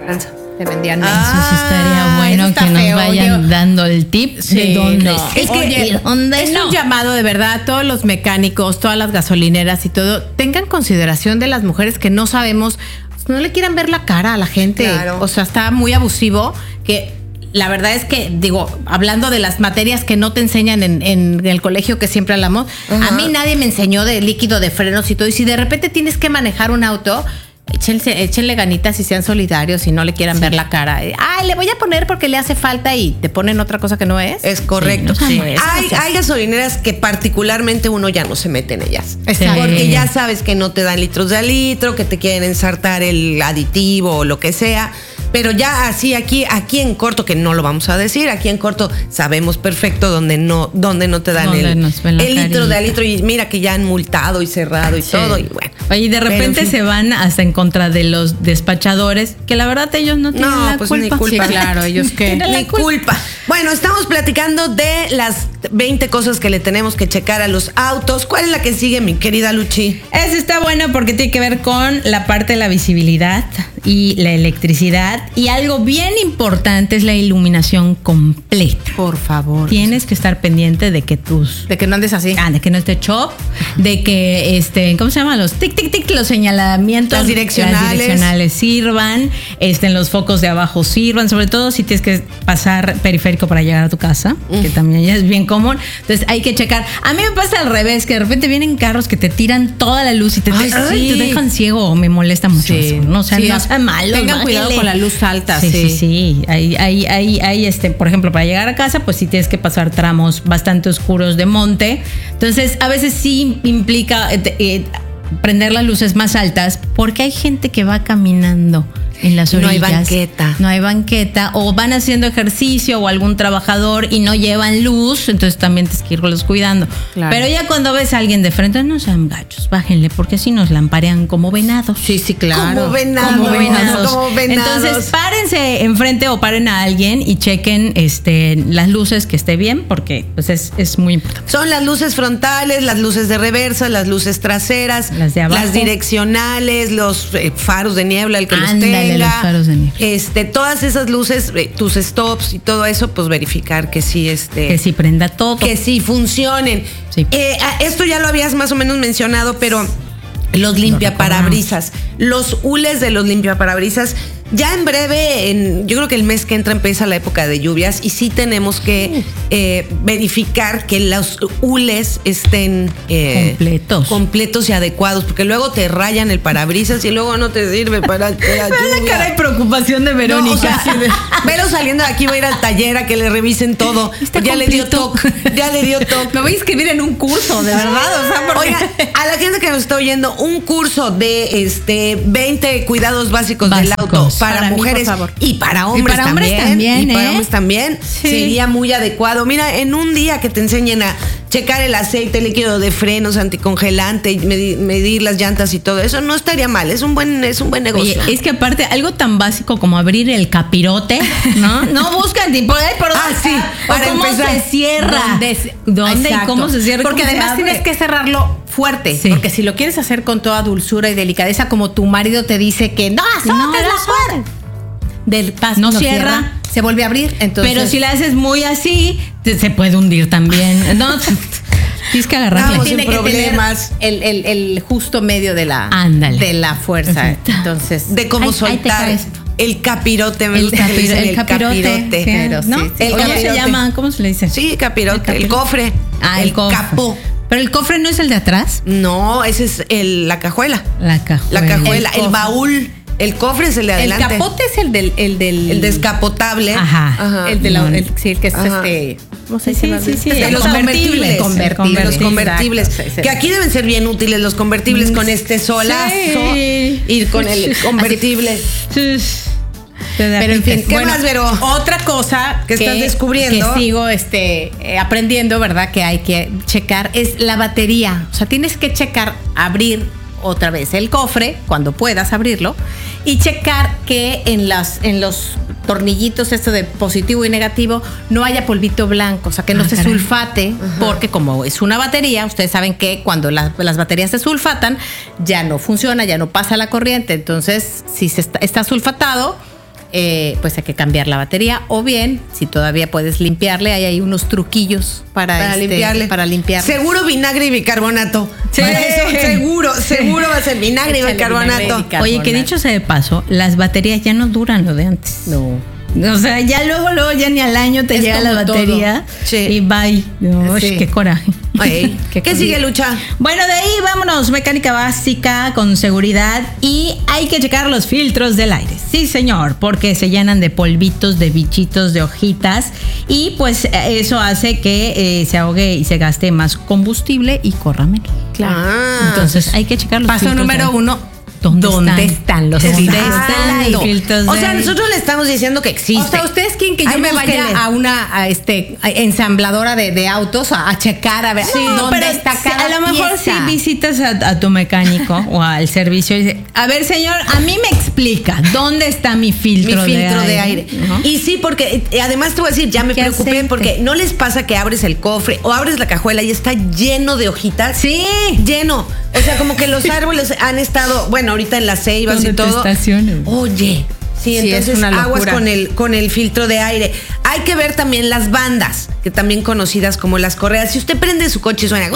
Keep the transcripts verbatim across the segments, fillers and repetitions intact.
Te vendían Ah, mensos. Eso sí estaría bueno está que nos feo, vayan yo- dando el tip Sí, de dónde. no. Es que Oye, ¿y dónde es no? un llamado de verdad a todos los mecánicos, todas las gasolineras y todo. Tengan consideración de las mujeres que no sabemos, no le quieran ver la cara a la gente. Claro. O sea, está muy abusivo que la verdad es que, digo, hablando de las materias que no te enseñan en, en el colegio que siempre hablamos, Ajá. a mí nadie me enseñó de líquido de frenos y todo. Y si de repente tienes que manejar un auto, échenle, échenle ganitas y sean solidarios y no le quieran ver la cara. Ay, le voy a poner porque le hace falta y te ponen otra cosa que no es. Es correcto. Sí, no, sí, hay, eso no se hace. hay gasolineras que particularmente uno ya no se mete en ellas. Exacto. Porque ya sabes que no te dan litros de a litro, que te quieren ensartar el aditivo o lo que sea. Pero ya así aquí, aquí en corto, que no lo vamos a decir, aquí en corto sabemos perfecto dónde no, dónde no te dan Dónde el, nos ven la el litro de a carita. litro. Y mira que ya han multado y cerrado y Sí. todo. Y bueno. Oye, y de Pero, repente en fin. se van hasta en contra de los despachadores, que la verdad ellos no tienen No, la pues, culpa. ni culpa. Sí, claro, ellos que- Tienen la Ni culpa. Bueno, estamos platicando de las veinte cosas que le tenemos que checar a los autos. ¿Cuál es la que sigue, mi querida Luchi? Eso está bueno porque tiene que ver con la parte de la visibilidad y la electricidad. Y algo bien importante es la iluminación completa. Por favor. Tienes que estar pendiente de que tus... De que no andes así. Ah, de que no esté chop, de que este, ¿cómo se llama? Los tic tic tic, los señalamientos, Las direccionales. las direccionales sirvan, este, los focos de abajo sirvan, sobre todo si tienes que pasar periférico para llegar a tu casa, que también ya es bien común. Entonces hay que checar. A mí me pasa al revés, que de repente vienen carros que te tiran toda la luz y te, Ay, te, ay, sí. te dejan ciego. Me molesta mucho Sí. eso. No, o sea, Sí, no sean malos. tengan cuidado bájenle. con la luz alta, Sí, sí, sí. sí. Hay, hay, hay, hay, este, por ejemplo, para llegar a casa, pues sí tienes que pasar tramos bastante oscuros de monte. Entonces, a veces sí implica eh, eh, prender las luces más altas porque hay gente que va caminando en las No orillas. hay banqueta. No hay banqueta. O van haciendo ejercicio o algún trabajador y no llevan luz, entonces también tienes que irlos cuidando. Claro. Pero ya cuando ves a alguien de frente, no sean gachos, bájenle, porque si nos lamparean como venados. Sí, sí, claro. Como venados. Como venados. Como venados. Entonces, párense enfrente o paren a alguien y chequen este, las luces que esté bien, porque pues es, es muy importante. Son las luces frontales, las luces de reversa, las luces traseras, Las de abajo. las direccionales, los eh, faros de niebla, el que los Ándale, tenga. los faros de niebla. Este, todas esas luces, eh, tus stops y todo eso, pues verificar que sí, este, Que sí prenda todo. que sí funcionen. Sí. Eh, ah, esto ya lo habías más o menos mencionado, pero los limpiaparabrisas, los hules de los limpiaparabrisas, ya en breve, en, yo creo que el mes que entra empieza la época de lluvias y sí tenemos que eh, verificar que los hules estén eh, Completos. completos y adecuados, porque luego te rayan el parabrisas y luego no te sirve para la lluvia. preocupación de No, o sea, Vero saliendo de aquí va a ir al taller a que le revisen todo. Está ya le dio completo. toque, ya le dio toque. Me voy a inscribir en un curso, de verdad. O sea, porque... Oiga, a la gente que nos está oyendo, un curso de este veinte cuidados básicos, del Básicos. auto para, Para mí, por mujeres favor. y para hombres para hombres también. también, y para ¿eh? hombres también Sí. sería muy adecuado. Mira, en un día que te enseñen a checar el aceite líquido de frenos, anticongelante, y medir, medir las llantas y todo eso, no estaría mal. Es un buen, es un buen negocio. Oye, es que aparte, algo tan básico como abrir el capirote, ¿no? No buscan tipo, ay, por Ah, sí, o para cómo empezar. se cierra. ¿Dónde, se- ¿Dónde y Exacto. cómo se cierra? Porque ¿Cómo se además abre? tienes que cerrarlo fuerte. Sí. Porque si lo quieres hacer con toda dulzura y delicadeza, como tu marido te dice que no, No, azótala no fuerte. Del paso No cierra. se vuelve a abrir. Entonces, Pero si la haces muy así, te- se puede hundir también. No, tienes que agarrarla. Vamos, tiene sin que problemas. tener el, el, el justo medio de la, Ándale. de la fuerza. Exacto. Entonces, De cómo Ahí- ahí te soltar caes. el capirote. Me El, gusta que le capiro- dicen el capirote. capirote. sí, pero ¿no? sí, sí. El ¿Cómo capirote. se llama? ¿Cómo se le dice? Sí, capirote, El el, capirote. cofre. Ah, el, cofre. capó. Pero el cofre no es el de atrás. No, ese es el, la cajuela. La cajuela. La cajuela, El el, cofre. baúl. El cofre es el de el adelante. capote es el del... El, del, El descapotable. Ajá. El de la, No, el, sí, el que es Ajá. este... ¿Cómo se Sí, llama? sí, sí, De el los convertibles. convertibles. Convertibles. Los convertibles. Exacto, sí, sí. Que aquí deben ser bien útiles los convertibles con este solazo. Sí. Ir con el convertible. Pero en fin, ¿qué más, Vero? Otra cosa ¿Qué estás descubriendo? que sigo este, eh, aprendiendo, ¿verdad? Que hay que checar es la batería. O sea, tienes que checar, abrir otra vez el cofre cuando puedas abrirlo y checar que en las en los tornillitos esto de positivo y negativo no haya polvito blanco, o sea, que no Ah, se caray. sulfate, porque como es una batería, ustedes saben que cuando las, las baterías se sulfatan ya no funciona, ya no pasa la corriente, entonces si se está, está sulfatado eh, pues hay que cambiar la batería. O bien, si todavía puedes limpiarle, hay ahí unos truquillos para, Para este, limpiarle. Para limpiarle. Seguro vinagre y bicarbonato. Sí. Para eso, seguro, seguro va a ser vinagre y Échale bicarbonato. vinagre y bicarbonato. Oye, que dicho sea de paso, las baterías ya no duran lo de antes. No. O sea, ya luego, luego ya ni al año te Es llega la como batería todo. Sí. y bye. Uy, Sí. qué coraje. Ey, ¿Qué, cosa. sigue, Lucha? Bueno, de ahí vámonos, mecánica básica con seguridad y hay que checar los filtros del aire. Sí, señor, porque se llenan de polvitos, de bichitos, de hojitas y pues eso hace que eh, se ahogue y se gaste más combustible y corra menos. Claro. Ah. Entonces hay que checar los Paso filtros número del aire. uno. ¿Dónde, ¿Dónde están? están los ¿Dónde filtros están del los aire? filtros O del sea, aire? nosotros le estamos diciendo que existe. O sea, ¿ustedes quieren que yo Ay, me búsquenle. vaya a una a este a ensambladora de, de autos a, a checar a ver No, dónde pero está si- cada a lo mejor pieza? si visitas a, a tu mecánico o al servicio y dice, a ver señor, a mí me explica dónde está mi Mi filtro, filtro de aire. ¿no? Y sí, porque eh, además te voy a decir, ya me ¿Qué preocupé aceite? porque no les pasa que abres el cofre o abres la cajuela y está lleno de hojitas. Sí. Lleno. O sea, como que los árboles han estado, bueno, ahorita en las ceibas y ¿Dónde te todo. estacionas? Oye. Sí, Sí, es entonces una aguas locura. con el, con el filtro de aire. Hay que ver también las bandas, que también conocidas como las correas. Si usted prende su coche y suena,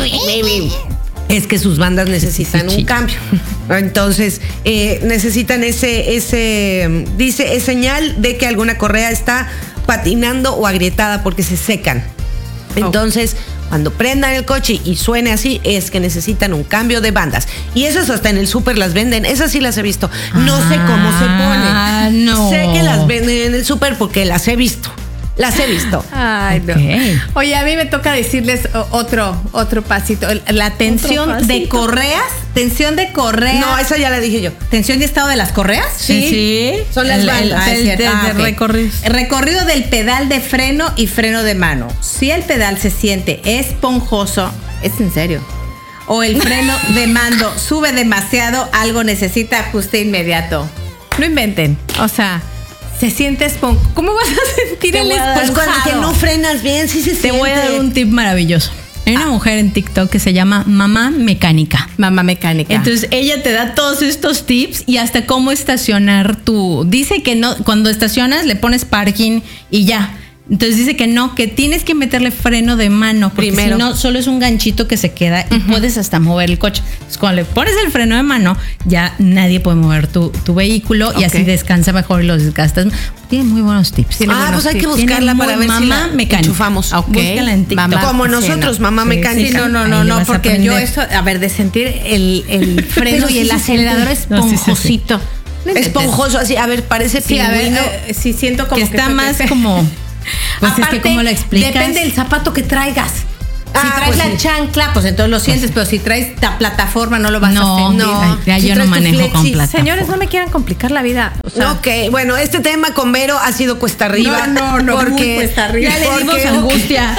es que sus bandas necesitan un cambio. Entonces, eh, necesitan ese, ese, dice, es señal de que alguna correa está patinando o agrietada porque se secan. Entonces, cuando prendan el coche y suene así, es que necesitan un cambio de bandas. Y esas hasta en el súper las venden. Esas sí las he visto. No sé cómo se Ah, ponen. no. Sé que las venden en el súper porque las he visto. Las he visto. Ay, no. Ok. Oye, a mí me toca decirles o- otro otro pasito. La tensión pasito. de correas, tensión de correas. No, esa ya la dije yo. ¿Tensión de estado de las correas? Sí, sí. Son las El- bandas. el- Ah, es el- cierto. de- Ah, de ok. recorridos. Recorrido del pedal de freno y freno de mano. Si el pedal se siente esponjoso, es en serio. O el freno de mando sube demasiado, algo necesita ajuste inmediato. No inventen. O sea, se siente esponjoso. ¿Cómo vas a sentir Te el voy a dar- Pues cuando que esponjado? no frenas bien, sí se Te siente. voy a dar un tip maravilloso. Hay una mujer en TikTok que se llama Mamá Mecánica. Mamá mecánica. Entonces ella te da todos estos tips y hasta cómo estacionar tu. Dice que no, cuando estacionas le pones parking y ya. Entonces dice que no, que tienes que meterle freno de mano, porque Primero. si no, solo es un ganchito que se queda y puedes hasta mover el coche. Entonces cuando le pones el freno de mano, ya nadie puede mover tu, tu vehículo y Ok. así descansa mejor y los desgastas. Tiene muy buenos tips. Tiene Ah, buenos pues hay que tips. buscarla Tiene para muy- ver si Mamá la Mecánica. enchufamos. Ok. Búscala en TikTok. Mamá. Como Sí, nosotros, no. mamá Sí, mecánica. Sí, no, no, Ahí no, le no, vas a porque yo aprender. eso, a ver, de sentir el, el freno Pero y sí el se acelerador siente. No, sí, sí, sí. esponjosito. No inventes. Esponjoso, así, a ver, parece Sí, a ver, pingüino. eh, sí siento como que está estoy- más como. Pues Aparte, es que cómo lo explicas. depende del zapato que traigas. Si Ah, traes pues la sí. chancla, pues entonces lo sientes, pero si traes la plataforma no lo vas No, a sentir. no. ay, ya Si yo no traes tu manejo con flexi. plata. Señores, no me quieran complicar la vida. O sea, Ok, bueno, este tema con Vero ha sido cuesta arriba. No, no, no, porque, muy cuesta arriba. Ya le dimos porque- angustia.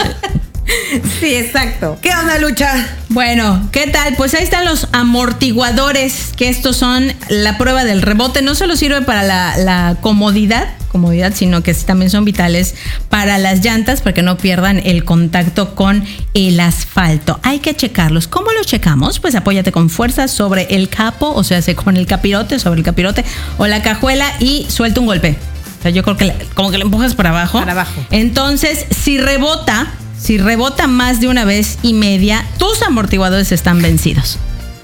sí, exacto. ¿Qué onda, Lucha? Bueno, ¿qué tal? Pues ahí están los amortiguadores, que estos son la prueba del rebote. No solo sirve para la, la comodidad, comodidad, sino que también son vitales para las llantas, para que no pierdan el contacto con el asfalto. Hay que checarlos. ¿Cómo los checamos? Pues apóyate con fuerza sobre el capo, o sea, con el capirote, sobre el capirote o la cajuela y suelta un golpe. O sea, yo creo que le- como que le empujas para abajo. Para abajo. Entonces, si rebota, si rebota más de una vez y media, tus amortiguadores están vencidos.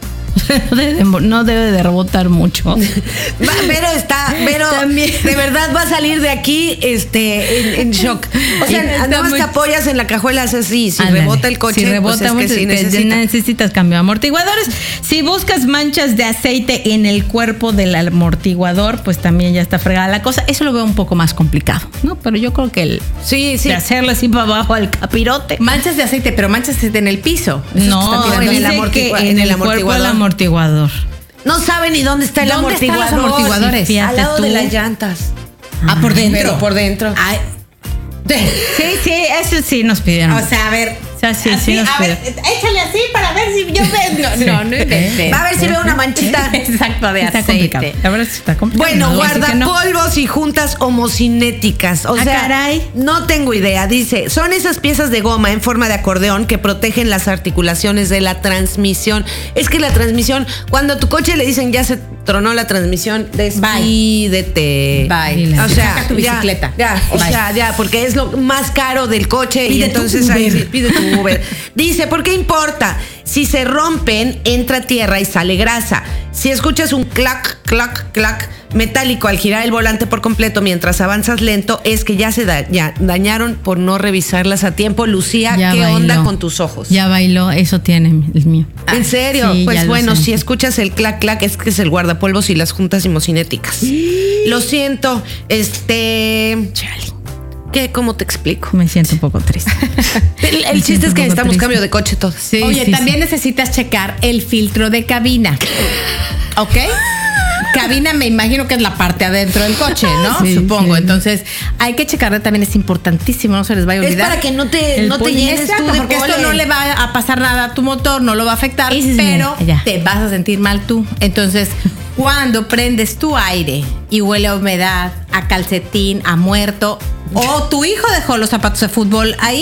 No debe de, no debe de rebotar mucho. Va- Vero está, Vero También. de verdad va a salir de aquí este, en, en shock. O sea, Está nada más muy- te apoyas en la cajuela, haces así. Si Ándale. rebota el coche, si rebota pues es que mucho, sí te- necesita. necesitas cambio de amortiguadores. Si buscas manchas de aceite en el cuerpo del amortiguador, pues también ya está fregada la cosa. Eso lo veo un poco más complicado, ¿no? Pero yo creo que el Sí, sí. de hacerle así para abajo al capirote. Manchas de aceite, pero manchas de aceite en el piso. Eso es No, que está tirando en el dice amortigua- que en en el el cuerpo del amortiguador. amortiguador. No sabe ni dónde está el ¿Dónde están los amortiguador. amortiguadores? Fíjate Al lado tú. de las llantas. Ah, por dentro. Pero por dentro. Ay, Sí, sí, eso sí nos pidieron. o sea, a ver. O sea, sí, así, sí nos a ver, pidieron. échale así para ver si yo veo. No, no, no inventes. Va a ver si veo una manchita. Exacto, de Está aceite. complicado. La verdad es que está complicado. Bueno, No, voy a decir que no. guardapolvos y juntas homocinéticas. O Ah, sea, caray. no tengo idea. Dice, son esas piezas de goma en forma de acordeón que protegen las articulaciones de la transmisión. Es que la transmisión, cuando a tu coche le dicen ya se tronó la transmisión, despídete. Bye. O sea, saca tu bicicleta. Ya, ya, o Bye. sea, ya, porque es lo más caro del coche. Pide y entonces tu ahí Uber. sí, pide tu Uber. Dice, ¿por qué importa? Si se rompen, entra tierra y sale grasa. Si escuchas un clac, clac, clac metálico al girar el volante por completo mientras avanzas lento, es que ya se da, ya dañaron por no revisarlas a tiempo. Lucía, Ya ¿qué bailó. onda con tus ojos? Ya bailó, eso tiene el mío. ¿En serio? Sí, ya pues lo bueno, sentí. si escuchas el clac clac es que es el guardapolvos y las juntas hemocinéticas. Lo siento, este... ¿Qué? ¿Cómo te explico? Me siento un poco triste. El, el Me chiste siento es un que poco necesitamos triste. cambio de coche todos. Sí, Oye, sí, también sí. necesitas checar el filtro de cabina. ¿Ok? Cabina me imagino que es la parte adentro del coche, ¿no? Sí, Supongo. sí. Entonces, hay que checarle también, es importantísimo, no se les vaya a Es olvidar. para que no te, El no te polen. llenes Exacto, tú de porque esto polen. no le va a pasar nada a tu motor, no lo va a afectar, Ese es pero mi- ya. te vas a sentir mal tú. Entonces, cuando prendes tu aire y huele a humedad, a calcetín, a muerto, o tu hijo dejó los zapatos de fútbol ahí,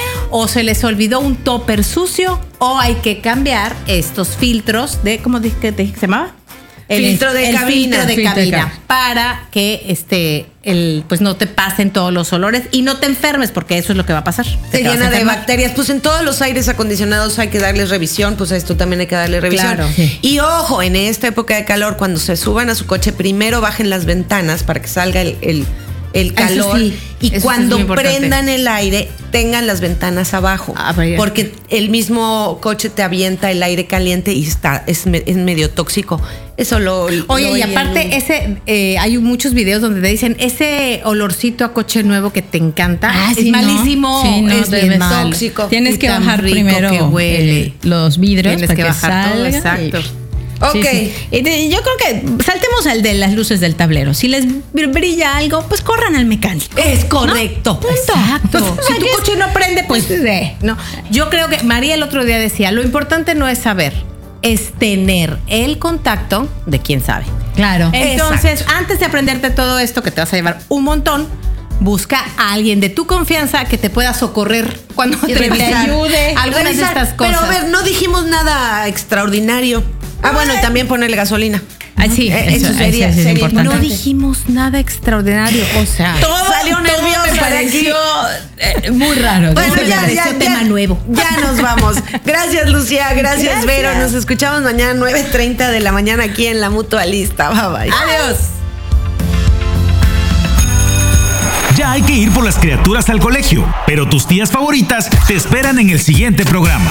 o se les olvidó un topper sucio, o hay que cambiar estos filtros de, ¿cómo dije que te dije que se llamaba? Filtro de el cabina. filtro de Filtro de cabina, cabina. para que este el pues no te pasen todos los olores y no te enfermes, porque eso es lo que va a pasar. Se Te vas a llena de enfermar. bacterias. Pues en todos los aires acondicionados hay que darles revisión, pues a esto también hay que darle revisión. Claro. Sí. Y ojo, en esta época de calor, cuando se suban a su coche, primero bajen las ventanas para que salga el, el, el Eso calor. sí, y eso sí es cuando muy importante. prendan el aire, tengan las ventanas abajo. Ah, vaya. Porque el mismo coche te avienta el aire caliente y está, es, me- es medio tóxico. Eso lo. Oye, lo y oí en aparte, un- ese eh, hay muchos videos donde te dicen ese olorcito a coche nuevo que te encanta. Ah, es sí, ¿no? malísimo, Sí, no, es bien debes- malo. tóxico. Tienes Y que tan bajar rico primero que huele. eh, los vidrios Tienes para que que, bajar todo, salga. exacto. y- Ok. Sí, sí. Y de- yo creo que saltemos al de las luces del tablero. Si les br- brilla algo, pues corran al mecánico. Es correcto. ¿No? Punto. Exacto. Pues, Si tu ¿qué es? coche no prende, pues eh, no. Yo creo que María el otro día decía, lo importante no es saber, es tener el contacto de quién sabe. Claro. Entonces, antes de aprenderte todo esto, que te vas a llevar un montón, busca a alguien de tu confianza que te pueda socorrer cuando Y te revisar. ayude algunas Revisar. de estas cosas. Pero a ver, no dijimos nada extraordinario. Ah, bueno, y también ponerle gasolina. Ah, sí, Eh, eso eso, sería- eso sí es sería importante. no dijimos nada extraordinario, o sea, Todo salió nerviosa me de pareció aquí. eh, muy raro. Bueno, me ya, pareció ya, tema ya, nuevo. Ya nos vamos. Gracias, Lucía. Gracias, Gracias. Vero. Nos escuchamos mañana nueve treinta de la mañana aquí en La Mutualista. Bye, bye. adiós. Ya hay que ir por las criaturas al colegio, pero tus tías favoritas te esperan en el siguiente programa.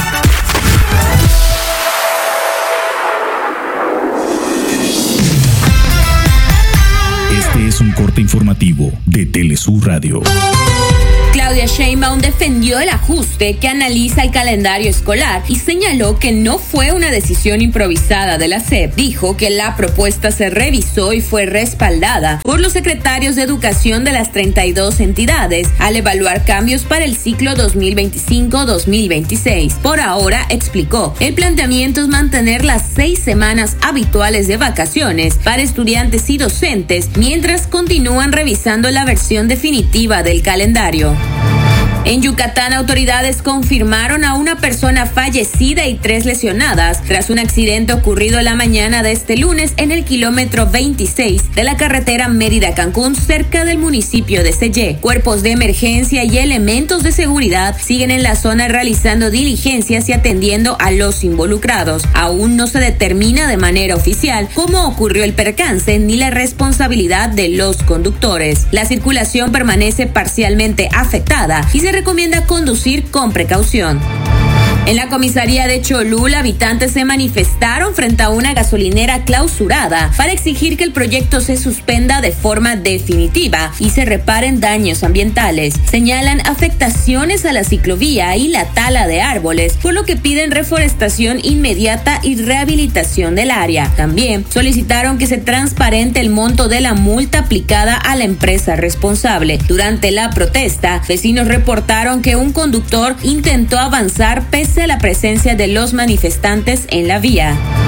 Este es un corte informativo de Telesur Radio. Claudia Sheinbaum defendió el ajuste que analiza el calendario escolar y señaló que no fue una decisión improvisada de la S E P. Dijo que la propuesta se revisó y fue respaldada por los secretarios de educación de las treinta y dos entidades al evaluar cambios para el ciclo dos mil veinticinco dos mil veintiséis. Por ahora, explicó, el planteamiento es mantener las seis semanas habituales de vacaciones para estudiantes y docentes mientras continúan revisando la versión definitiva del calendario. En Yucatán, autoridades confirmaron a una persona fallecida y tres lesionadas tras un accidente ocurrido la mañana de este lunes en el kilómetro veintiséis de la carretera Mérida-Cancún, cerca del municipio de Sellé. Cuerpos de emergencia y elementos de seguridad siguen en la zona realizando diligencias y atendiendo a los involucrados. Aún no se determina de manera oficial cómo ocurrió el percance ni la responsabilidad de los conductores. La circulación permanece parcialmente afectada y se recomienda conducir con precaución. En la comisaría de Cholula, habitantes se manifestaron frente a una gasolinera clausurada para exigir que el proyecto se suspenda de forma definitiva y se reparen daños ambientales. Señalan afectaciones a la ciclovía y la tala de árboles, por lo que piden reforestación inmediata y rehabilitación del área. También solicitaron que se transparente el monto de la multa aplicada a la empresa responsable. Durante la protesta, vecinos reportaron que un conductor intentó avanzar pese a la presencia de los manifestantes en la vía.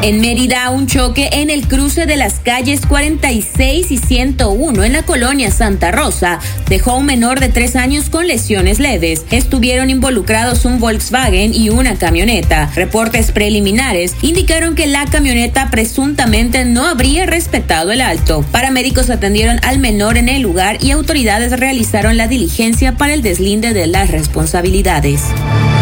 En Mérida, un choque en el cruce de las calles cuarenta y seis y ciento uno en la colonia Santa Rosa dejó a un menor de tres años con lesiones leves. Estuvieron involucrados un Volkswagen y una camioneta. Reportes preliminares indicaron que la camioneta presuntamente no habría respetado el alto. Paramédicos atendieron al menor en el lugar y autoridades realizaron la diligencia para el deslinde de las responsabilidades.